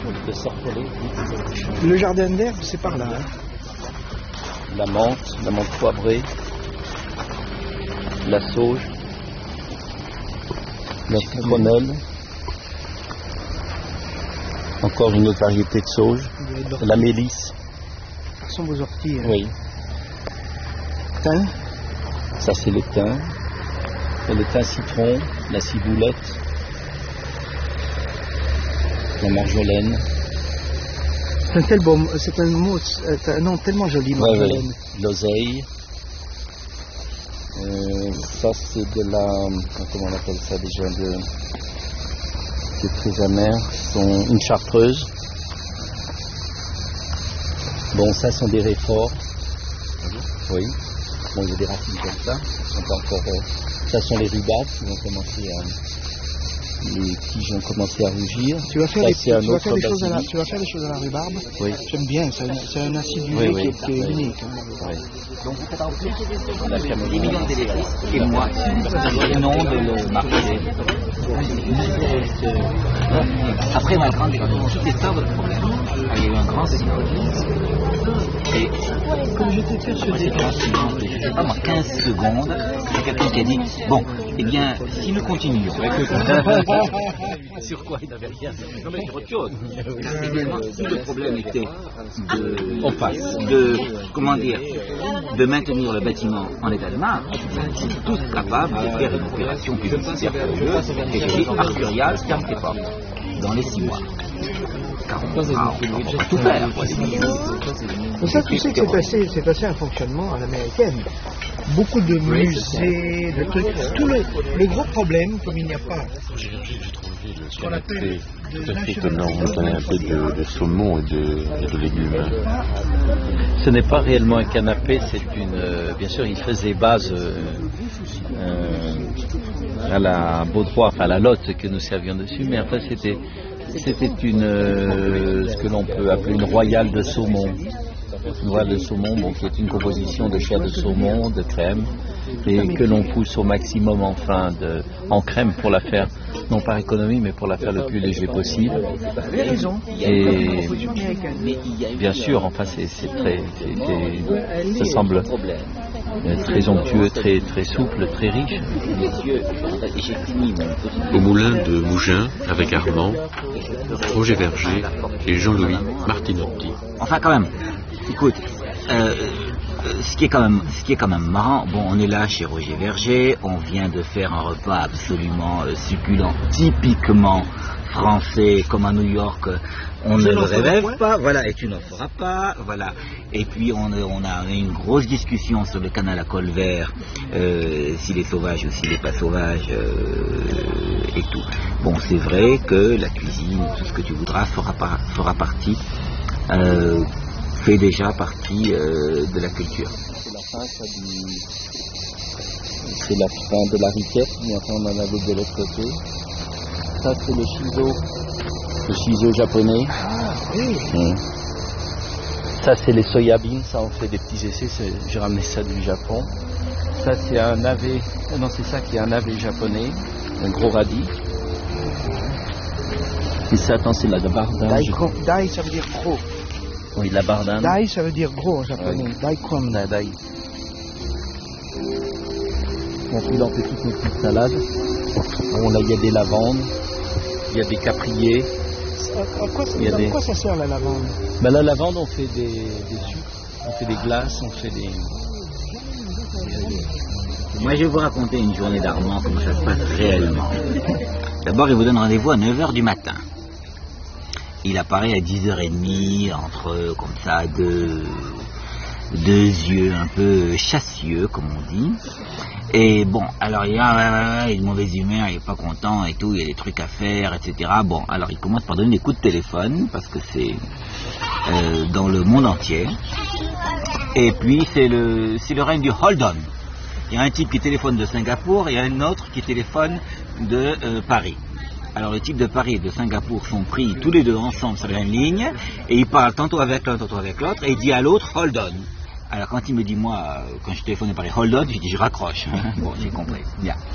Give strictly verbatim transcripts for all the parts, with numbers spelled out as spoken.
de sorcoler. Le jardin d'herbe, c'est par là. Hein. La menthe, la menthe poivrée, la sauge, la citronnelle, encore une autre variété de sauge, la mélisse. Ce sont vos orties. Hein. Oui. Thym. Ça c'est le thym. Et le thym citron, la ciboulette, la marjolaine. C'est un, tel beau, c'est un, mot, c'est un nom tellement joli, marjolaine. Ouais, ouais. L'oseille. Euh, ça c'est de la, comment on appelle ça déjà, de, c'est très amer, sont une chartreuse. Bon, ça sont des réforts. Oui. Bon, il y a des racines comme ça. Sont pas encore, euh, ça sont les rhubarbes qui vont commencer à, les tiges ont commencé à rougir. Tu vas faire, ça, des, tu vas faire des choses à la, tu vas faire des choses à la rhubarbe. Oui. J'aime bien, c'est un, c'est un acidulé oui, oui, qui est, qui est unique. Hein, oui. Donc vous faites en plus dix millions d'électrices et moi, le nom de le marché. Après ma grande école, c'était ça votre problème. Il y a eu un grand silence. Et comme j'étais persuadé de silence, je sais pas moi, quinze secondes, il y a quelqu'un qui a dit bon, eh bien, si nous continuons. Sur quoi il n'avait rien. Non mais sur autre chose. Évidemment, si le problème était de, on passe. de, comment dire, de maintenir le bâtiment en état de marche, ils sont tous capables de faire une opération publicitaire sérieuse et arturiale, ferme tes portes, dans les six mois. Car on va tout faire. C'est ça, tu sais que c'est assez, c'est assez un fonctionnement à l'américaine. Beaucoup de musées, de trucs. Tout le, le gros problème, comme il n'y a pas ce qu'on appelle tout à fait étonnant, on connaît un peu de, de saumon et de, et de légumes. Ce n'est pas réellement un canapé, c'est une... Euh, bien sûr, il faisait base euh, euh, à la Baudroie, enfin à la lotte que nous servions dessus, mais après c'était, c'était une, euh, ce que l'on peut appeler une royale de saumon. Une royale de saumon, bon, qui est une composition de chair de saumon, de crème, et que l'on pousse au maximum enfin de, en crème pour la faire, non par économie, mais pour la faire le plus léger possible. Et bien sûr, enfin c'est, c'est très, c'est, c'est, ça semble très onctueux, très, très souple, très riche. Au moulin de Mougins, avec Armand, Roger Verger et Jean-Louis Martinotti. Enfin quand même, écoute, euh, ce qui est quand même, ce qui est quand même marrant, bon, on est là chez Roger Verger, on vient de faire un repas absolument euh, succulent, typiquement français, comme à New York, on ne le rêve pas, voilà, et tu n'en feras pas, voilà. Et puis on, on a une grosse discussion sur le canal à col vert, euh, s'il est sauvage ou s'il n'est pas sauvage, euh, et tout. Bon, c'est vrai que la cuisine, tout ce que tu voudras, fera, par, fera partie, euh, fait déjà partie euh, de la culture. C'est la fin, ça, du... c'est la fin de la riquette, mais enfin on en avait de l'autre côté. Ça c'est le shiso, le shiso japonais. Ah oui. Mmh. Ça c'est les soyabins, ça on fait des petits essais, c'est... j'ai ramené ça du Japon. Ça c'est un navet, non c'est ça qui est un navet japonais, un gros radis. Et ça attends c'est la bardane. Daikon, dai ça veut dire gros. Oui, la bardane. Dai ça veut dire gros en japonais, oui. Daikon. La dai. On fait dans toutes nos petites salades. Bon là il y a des lavandes, il y a des capriers. À, à, quoi, ça, il y a à des... quoi ça sert la lavande? Ben, la lavande on fait des, des sucres, on fait des glaces, on fait des... Moi je vais vous raconter une journée d'Armand, comment ça se passe réellement. D'abord il vous donne rendez-vous à neuf heures du matin. Il apparaît à dix heures trente, entre comme ça deux, deux yeux un peu chassieux, comme on dit. Et bon, alors il y a, il est de mauvaise humeur, il est pas content et tout, il y a des trucs à faire, et cetera. Bon, alors il commence par donner des coups de téléphone, parce que c'est euh, dans le monde entier. Et puis c'est le, c'est le règne du hold on. Il y a un type qui téléphone de Singapour et un autre qui téléphone de euh, Paris. Alors le type de Paris et de Singapour sont pris tous les deux ensemble sur la même ligne et ils parlent tantôt avec l'un, tantôt avec l'autre et il dit à l'autre hold on. Alors quand il me dit moi, quand je téléphone de Paris hold on, je dis je raccroche. Bon, j'ai compris. Bien.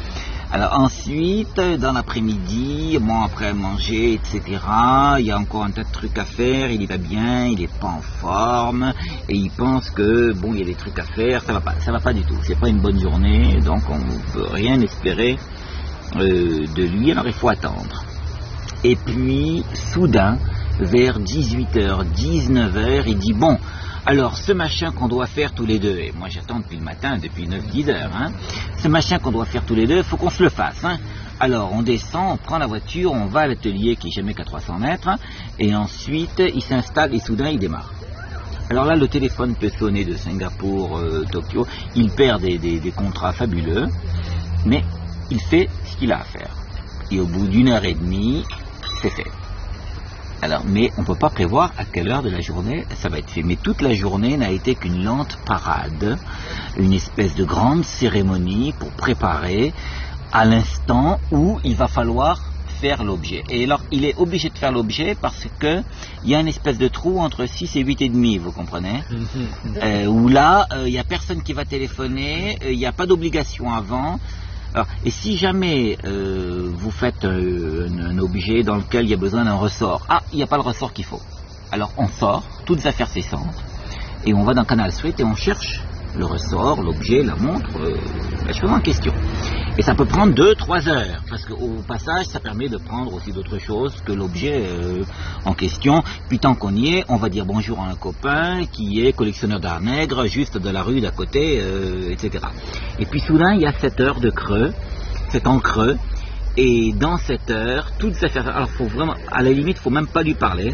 Alors ensuite, dans l'après-midi, bon, après manger, et cetera, il y a encore un tas de trucs à faire, il y va bien, il n'est pas en forme, et il pense que, bon, il y a des trucs à faire, ça va pas, ça va pas du tout, c'est pas une bonne journée, donc on ne peut rien espérer euh, de lui, alors il faut attendre. Et puis, soudain, vers dix-huit heures, dix-neuf heures, il dit, bon, alors ce machin qu'on doit faire tous les deux, et moi j'attends depuis le matin, depuis neuf dix heures, hein, ce machin qu'on doit faire tous les deux, il faut qu'on se le fasse. Hein. Alors on descend, on prend la voiture, on va à l'atelier qui est jamais qu'à trois cents mètres, et ensuite il s'installe et soudain il démarre. Alors là le téléphone peut sonner de Singapour, euh, Tokyo, il perd des, des, des contrats fabuleux, mais il fait ce qu'il a à faire. Et au bout d'une heure et demie, c'est fait. Alors, mais on ne peut pas prévoir à quelle heure de la journée ça va être fait. Mais toute la journée n'a été qu'une lente parade, une espèce de grande cérémonie pour préparer à l'instant où il va falloir faire l'objet. Et alors, il est obligé de faire l'objet parce que il y a une espèce de trou entre six et huit et demi, vous comprenez, euh, où là, il euh, n'y a personne qui va téléphoner, il n'y a pas d'obligation avant. Alors, et si jamais euh, vous faites euh, un, un objet dans lequel il y a besoin d'un ressort, ah, il n'y a pas le ressort qu'il faut. Alors on sort, toutes les affaires cessantes, et on va dans Canal Street et on cherche le ressort, l'objet, la montre, euh, la chose en question. Et ça peut prendre deux trois heures, parce qu'au passage, ça permet de prendre aussi d'autres choses que l'objet euh, en question. Puis tant qu'on y est, on va dire bonjour à un copain qui est collectionneur d'art nègre, juste de la rue d'à côté, euh, et cetera. Et puis soudain, il y a cette heure de creux, c'est en creux, et dans cette heure, toutes ces affaires, alors faut vraiment, à la limite, il ne faut même pas lui parler.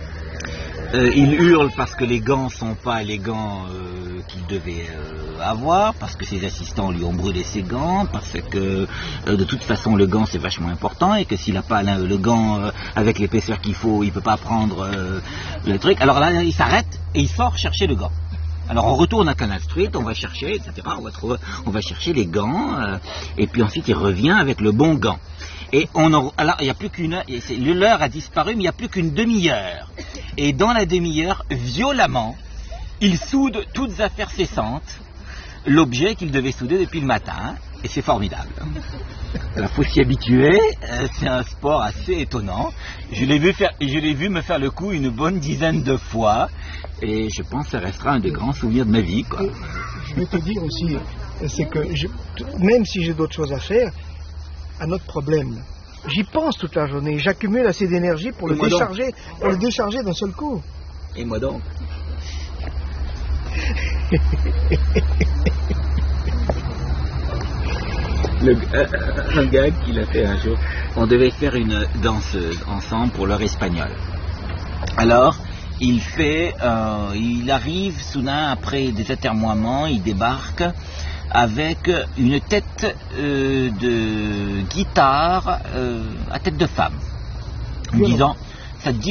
Euh, il hurle parce que les gants sont pas les gants euh, qu'il devait euh, avoir, parce que ses assistants lui ont brûlé ses gants, parce que euh, de toute façon le gant c'est vachement important et que s'il n'a pas le, le gant euh, avec l'épaisseur qu'il faut, il peut pas prendre euh, le truc. Alors là, il s'arrête et il sort chercher le gant. Alors on retourne à Canal Street, on va chercher, et cetera. On va trouver, on va chercher les gants, euh, et puis ensuite il revient avec le bon gant. Et on en, alors il n'y a plus qu'une heure, l'heure a disparu, mais il n'y a plus qu'une demi-heure. Et dans la demi-heure, violemment, il soude toutes affaires cessantes l'objet qu'il devait souder depuis le matin, et c'est formidable. Il faut s'y habituer, c'est un sport assez étonnant. Je l'ai vu faire, je l'ai vu me faire le coup une bonne dizaine de fois, et je pense que ça restera un des grands souvenirs de ma vie, quoi. Je vais te dire aussi, c'est que je, même si j'ai d'autres choses à faire, à notre problème, j'y pense toute la journée, j'accumule assez d'énergie pour, le décharger, pour le décharger d'un seul coup. Et moi donc Le, euh, un gag qu'il a fait un jour, on devait faire une danseuse ensemble pour l'heure espagnole. Alors, il fait, euh, il arrive soudain après des atermoiements, il débarque avec une tête euh, de guitare euh, à tête de femme, en disant, ça te dit